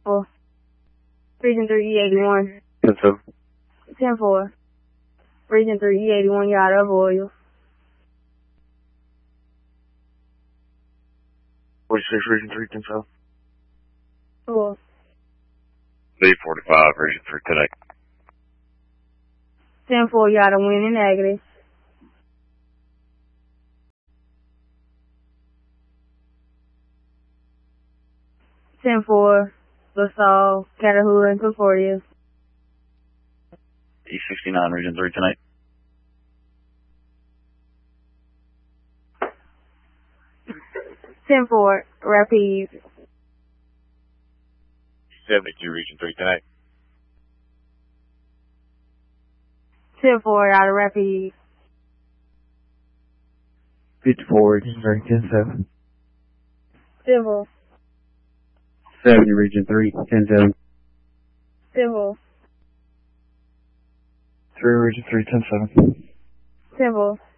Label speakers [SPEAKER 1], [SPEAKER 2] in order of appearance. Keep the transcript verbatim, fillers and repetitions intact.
[SPEAKER 1] four. Region three, E eighty-one.
[SPEAKER 2] ten seven.
[SPEAKER 1] ten four. Region three, E eighty-one, you're out of oil.
[SPEAKER 2] forty-six, Region three, ten seven.
[SPEAKER 1] four.
[SPEAKER 2] B forty-five, Region three, ten eight.
[SPEAKER 1] ten four, you're out of wind and negative. ten four, LaSalle, Catahoula, and Concordia.
[SPEAKER 2] E sixty-nine, Region three, ten eight.
[SPEAKER 1] ten four, Rapides.
[SPEAKER 2] seventy-two, Region three, ten eight.
[SPEAKER 1] ten four, out of Rapides.
[SPEAKER 2] fifty-four, Region three, ten seven.
[SPEAKER 1] Civil.
[SPEAKER 2] seventy, Region three, ten seven.
[SPEAKER 1] Civil.
[SPEAKER 2] three, Region three, ten seven.
[SPEAKER 1] Civil.